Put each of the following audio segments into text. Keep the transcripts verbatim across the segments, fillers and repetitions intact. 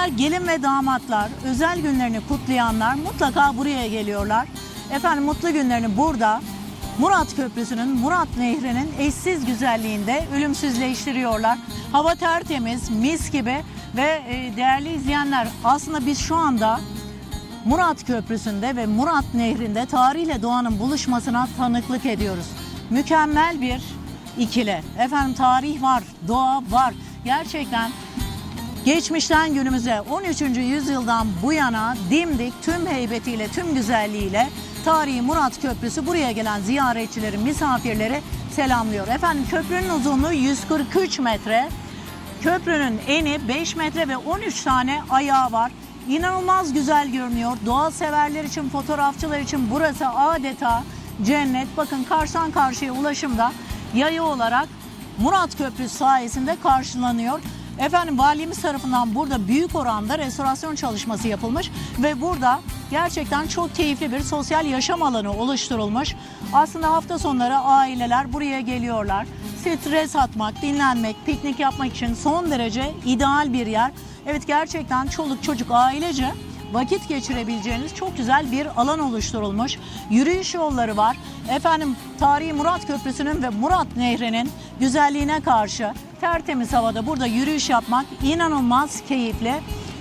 İzleyenler, gelin ve damatlar, özel günlerini kutlayanlar mutlaka buraya geliyorlar. Efendim mutlu günlerini burada Murat Köprüsü'nün, Murat Nehri'nin eşsiz güzelliğinde ölümsüzleştiriyorlar. Hava tertemiz, mis gibi ve değerli izleyenler, aslında biz şu anda Murat Köprüsü'nde ve Murat Nehri'nde tarihle doğanın buluşmasına tanıklık ediyoruz. Mükemmel bir ikili. Efendim tarih var, doğa var. Gerçekten geçmişten günümüze on üçüncü yüzyıldan bu yana dimdik tüm heybetiyle, tüm güzelliğiyle tarihi Murat Köprüsü buraya gelen ziyaretçileri, misafirleri selamlıyor. Efendim köprünün uzunluğu yüz kırk üç metre. Köprünün eni beş metre ve on üç tane ayağı var. İnanılmaz güzel görünüyor. Doğa severler için, fotoğrafçılar için burası adeta cennet. Bakın karşıdan karşıya ulaşımda yaya olarak Murat Köprüsü sayesinde karşılanıyor. Efendim valimiz tarafından burada büyük oranda restorasyon çalışması yapılmış ve burada gerçekten çok keyifli bir sosyal yaşam alanı oluşturulmuş. Aslında hafta sonları aileler buraya geliyorlar. Stres atmak, dinlenmek, piknik yapmak için son derece ideal bir yer. Evet, gerçekten çoluk çocuk ailece vakit geçirebileceğiniz çok güzel bir alan oluşturulmuş. Yürüyüş yolları var. Efendim tarihi Murat Köprüsü'nün ve Murat Nehri'nin güzelliğine karşı tertemiz havada burada yürüyüş yapmak inanılmaz keyifli.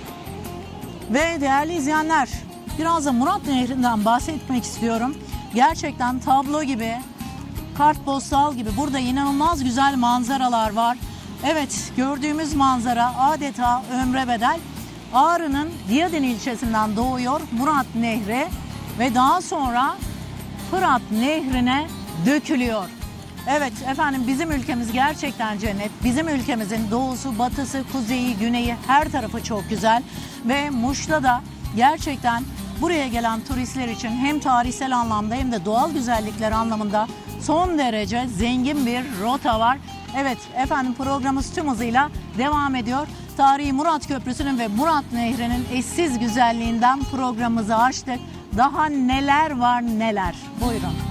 Ve değerli izleyenler, biraz da Murat Nehri'nden bahsetmek istiyorum. Gerçekten tablo gibi, kartpostal gibi burada inanılmaz güzel manzaralar var. Evet, gördüğümüz manzara adeta ömre bedel. Ağrı'nın Diyadin ilçesinden doğuyor Murat Nehri ve daha sonra Fırat Nehri'ne dökülüyor. Evet efendim, bizim ülkemiz gerçekten cennet. Bizim ülkemizin doğusu, batısı, kuzeyi, güneyi her tarafı çok güzel. Ve Muş'ta da gerçekten buraya gelen turistler için hem tarihsel anlamda hem de doğal güzellikler anlamında son derece zengin bir rota var. Evet efendim, programımız tüm hızıyla devam ediyor. Tarihi Murat Köprüsü'nün ve Murat Nehri'nin eşsiz güzelliğinden programımızı açtık. Daha neler var neler. Buyurun.